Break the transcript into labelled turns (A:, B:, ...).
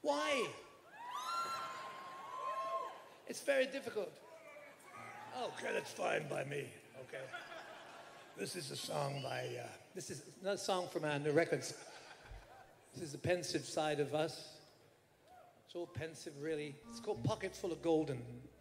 A: Why? It's very difficult. Okay, that's fine by me. Okay. This is a song by, this is another song from our new records. This is the pensive side of us. It's all pensive, really. It's called Pocket Full of Golden.